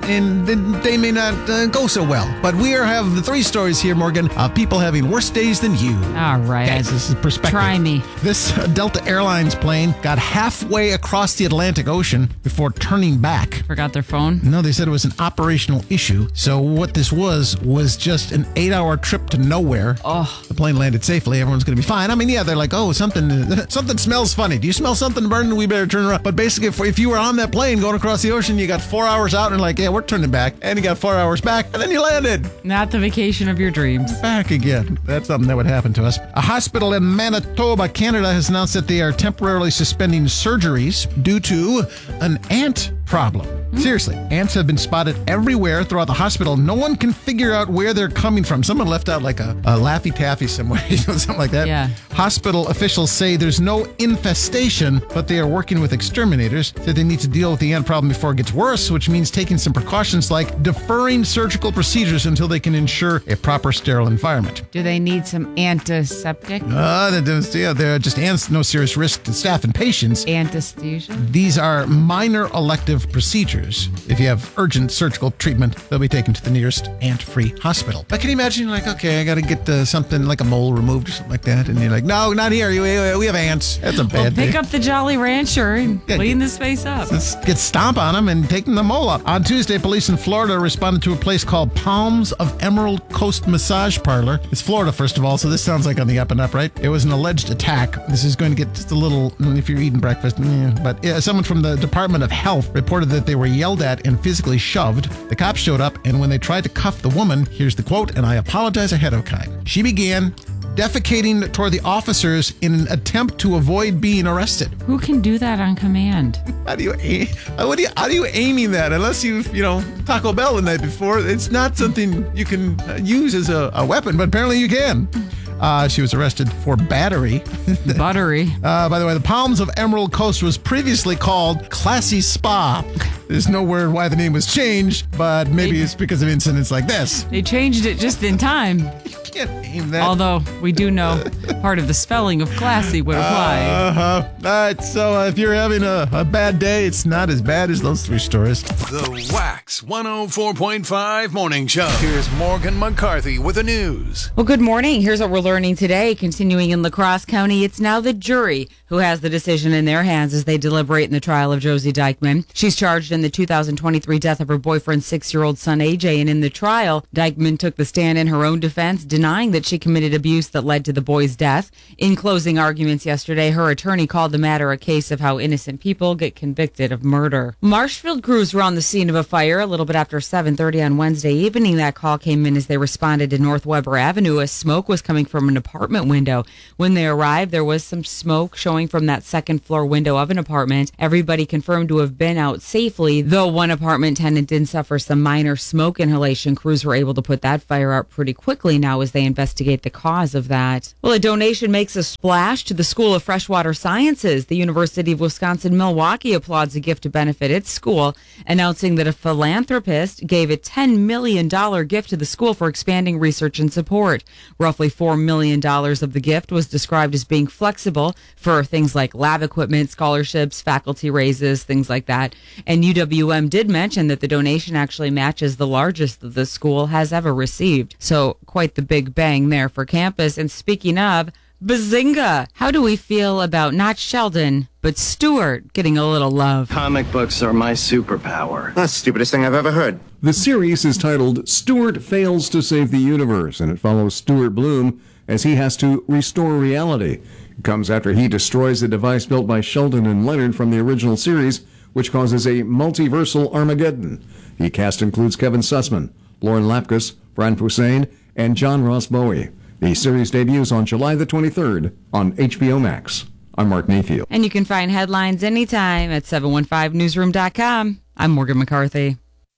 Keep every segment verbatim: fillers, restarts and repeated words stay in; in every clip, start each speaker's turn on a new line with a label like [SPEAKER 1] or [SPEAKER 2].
[SPEAKER 1] and they may not uh, go so well. But we are, have the three stories here, Morgan, of people having worse days than you.
[SPEAKER 2] All right.
[SPEAKER 1] Guys, this is perspective.
[SPEAKER 2] Try me.
[SPEAKER 1] This uh, Delta Airlines plane got halfway across the Atlantic Ocean before turning back.
[SPEAKER 2] Forgot their phone?
[SPEAKER 1] No, they said it was an operational issue. So what this was, was just an eight-hour trip to nowhere.
[SPEAKER 2] Oh.
[SPEAKER 1] The plane landed safely. Everyone's going to be fine. I mean, yeah, they're like, oh, something something smells funny. Do you smell something burning? We better turn around. But basically, if, if you were on that plane going across the ocean, you got four hours out and like, yeah, we're turning back. And you got four hours back, and then you landed.
[SPEAKER 2] Not the vacation of your dreams.
[SPEAKER 1] Back again. That's something that would happen to us. A hospital in Manitoba, Canada has announced that they are temporarily suspending surgeries due to an ant problem. Seriously, ants have been spotted everywhere throughout the hospital. No one can figure out where they're coming from. Someone left out like a, a Laffy Taffy somewhere, you know, something like that.
[SPEAKER 2] Yeah.
[SPEAKER 1] Hospital officials say there's no infestation, but they are working with exterminators. So they need to deal with the ant problem before it gets worse, which means taking some precautions like deferring surgical procedures until they can ensure a proper sterile environment.
[SPEAKER 2] Do they need some antiseptic?
[SPEAKER 1] Uh, yeah, they're just ants, no serious risk to staff and patients.
[SPEAKER 2] Anesthesia?
[SPEAKER 1] These are minor elective procedures. If you have urgent surgical treatment, they'll be taken to the nearest ant-free hospital. But can you imagine, like, okay, I got to get uh, something like a mole removed or something like that, and you're like, no, not here. We, we have ants. That's a bad
[SPEAKER 2] Well, pick
[SPEAKER 1] day.
[SPEAKER 2] up the Jolly Rancher and
[SPEAKER 1] Yeah,
[SPEAKER 2] clean this face up.
[SPEAKER 1] Let's get stomp on them and take the mole up. On Tuesday, police in Florida responded to a place called Palms of Emerald Coast Massage Parlor. It's Florida, first of all, so this sounds like on the up and up, right? It was an alleged attack. This is going to get just a little, if you're eating breakfast, yeah. But yeah, someone from the Department of Health reported that they were yelled at and physically shoved. The cops showed up, and when they tried to cuff the woman, here's the quote, and I apologize ahead of time. She began defecating toward the officers in an attempt to avoid being arrested.
[SPEAKER 2] Who can do that on command?
[SPEAKER 1] How do you aim? How do you, how do you aiming that? Unless you've, you know, Taco Bell the night before, it's not something you can uh, use as a, a weapon, but apparently you can. Uh, she was arrested for battery.
[SPEAKER 2] Buttery.
[SPEAKER 1] Uh, by the way, the Palms of Emerald Coast was previously called Classy Spa. There's no word why the name was changed, but maybe it's because of incidents like this.
[SPEAKER 2] They changed it just in time.
[SPEAKER 1] You can't aim that.
[SPEAKER 2] Although we do know part of the spelling of classy would apply.
[SPEAKER 1] Uh-huh. All right, so uh, if you're having a, a bad day, it's not as bad as those three stories.
[SPEAKER 3] The Wax one oh four point five Morning Show. Here's Morgan McCarthy with the news.
[SPEAKER 2] Well, good morning. Here's what we're learning today. Continuing in La Crosse County, it's now the jury who has the decision in their hands as they deliberate in the trial of Josie Dykeman. She's charged in the two thousand twenty-three death of her boyfriend's six-year-old son, A J, and in the trial, Dykeman took the stand in her own defense, denying that she committed abuse that led to the boy's death. In closing arguments yesterday, her attorney called the matter a case of how innocent people get convicted of murder. Marshfield crews were on the scene of a fire a little bit after seven thirty on Wednesday evening. That call came in as they responded to North Weber Avenue as smoke was coming from an apartment window. When they arrived, there was some smoke showing from that second floor window of an apartment. Everybody confirmed to have been out safely, though one apartment tenant did suffer some minor smoke inhalation. Crews were able to put that fire out pretty quickly now as they investigate the cause of that. Well, a donation makes a splash to the School of Freshwater Sciences. The University of Wisconsin-Milwaukee applauds a gift to benefit its school, announcing that a philanthropist gave a ten million dollars gift to the school for expanding research and support. Roughly four million dollars of the gift was described as being flexible for things like lab equipment, scholarships, faculty raises, things like that. And U W M did mention that the donation actually matches the largest that the school has ever received. So quite the big bang there for campus. And speaking of, bazinga! How do we feel about not Sheldon, but Stuart getting a little love?
[SPEAKER 4] Comic books are my superpower.
[SPEAKER 5] That's the stupidest thing I've ever heard.
[SPEAKER 6] The series is titled Stuart Fails to Save the Universe, and it follows Stuart Bloom as he has to restore reality. It comes after he destroys a device built by Sheldon and Leonard from the original series, which causes a multiversal Armageddon. The cast includes Kevin Sussman, Lauren Lapkus, Brian Posehn, and John Ross Bowie. The series debuts on July the twenty-third on H B O Max. I'm Mark Mayfield.
[SPEAKER 2] And you can find headlines anytime at seven one five newsroom dot com. I'm Morgan McCarthy.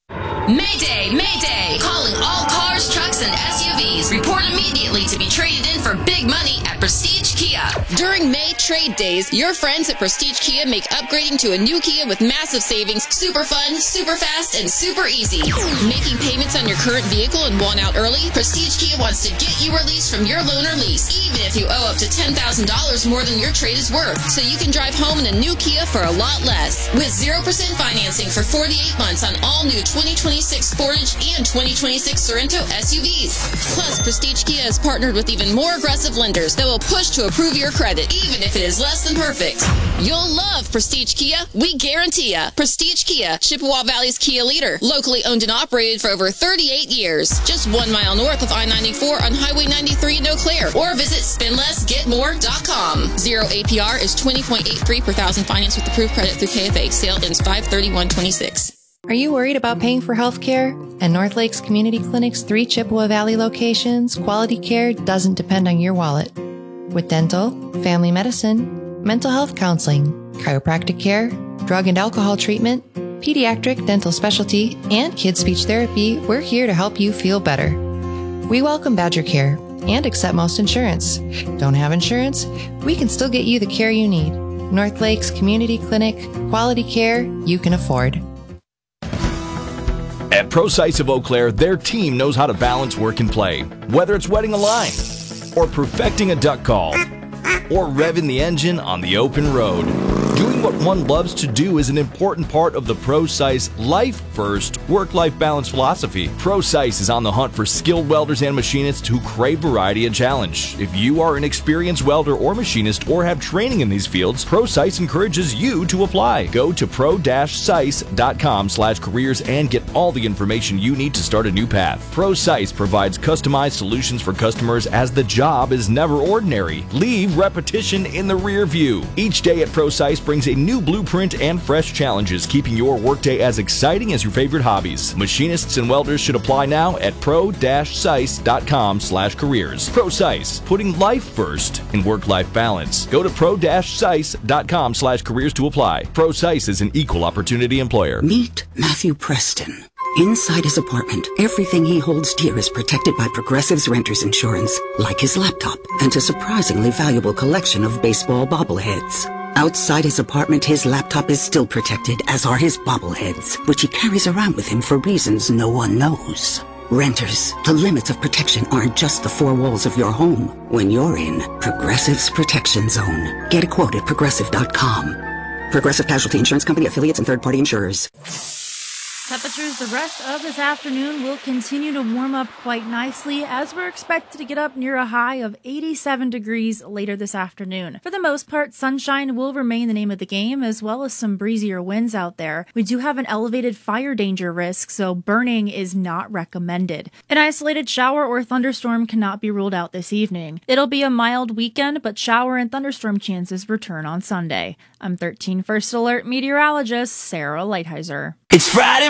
[SPEAKER 7] Mayday! Mayday! Calling all cars, trucks, and S U Vs. Report immediately to be traded in for big money at Prestige Kia. During May trade days, your friends at Prestige Kia make upgrading to a new Kia with massive savings super fun, super fast, and super easy. Making payments on your current vehicle and want out early? Prestige Kia wants to get you released from your loan or lease, even if you owe up to ten thousand dollars more than your trade is worth, so you can drive home in a new Kia for a lot less. With zero percent financing for forty-eight months on all new twenty twenty-six Sportage and twenty twenty-six Sorento S U Vs. Plus, Prestige Kia has partnered with even more aggressive lenders that will push to approve your credit, even if it is less than perfect. You'll love Prestige Kia. We guarantee ya. Prestige Kia, Chippewa Valley's Kia leader. Locally owned and operated for over thirty-eight years. Just one mile north of I ninety-four on Highway ninety-three in Eau Claire. Or visit spend less get more dot com. Zero A P R is twenty point eight three per thousand finance with approved credit through K F A. Sale ends five thirty-one twenty-six.
[SPEAKER 5] Are you worried about paying for health care? At North Lakes Community Clinic's three Chippewa Valley locations, quality care doesn't depend on your wallet. With dental, family medicine, mental health counseling, chiropractic care, drug and alcohol treatment, pediatric dental specialty, and kids speech therapy, we're here to help you feel better. We welcome Badger Care and accept most insurance. Don't have insurance? We can still get you the care you need. North Lakes Community Clinic, quality care you can afford.
[SPEAKER 8] At ProSice of Eau Claire, their team knows how to balance work and play. Whether it's wetting a line, or perfecting a duck call, or revving the engine on the open road. Doing what one loves to do is an important part of the ProSice Life First work-life balance philosophy. ProSice is on the hunt for skilled welders and machinists who crave variety and challenge. If you are an experienced welder or machinist or have training in these fields, ProSice encourages you to apply. Go to pro dash sice dot com slash careers and get all the information you need to start a new path. ProSice provides customized solutions for customers as the job is never ordinary. Leave repetition in the rear view. Each day at ProSice brings a new blueprint and fresh challenges, keeping your workday as exciting as your favorite hobbies. Machinists and welders should apply now at pro dash sice dot com slash careers. ProSice, putting life first in work-life balance. Go to pro dash sice dot com slash careers to apply. ProSice is an equal opportunity employer.
[SPEAKER 9] Meet Matthew Preston. Inside his apartment, everything he holds dear is protected by Progressive's Renter's Insurance, like his laptop and a surprisingly valuable collection of baseball bobbleheads. Outside his apartment, his laptop is still protected, as are his bobbleheads, which he carries around with him for reasons no one knows. Renters, the limits of protection aren't just the four walls of your home. When you're in Progressive's Protection Zone, get a quote at progressive dot com. Progressive Casualty Insurance Company, affiliates, and third-party insurers.
[SPEAKER 10] Temperatures the rest of this afternoon will continue to warm up quite nicely, as we're expected to get up near a high of eighty-seven degrees later this afternoon. For the most part, sunshine will remain the name of the game, as well as some breezier winds out there. We do have an elevated fire danger risk, so burning is not recommended. An isolated shower or thunderstorm cannot be ruled out this evening. It'll be a mild weekend, but shower and thunderstorm chances return on Sunday. I'm thirteen First Alert meteorologist Sarah Lighthizer.
[SPEAKER 11] It's Friday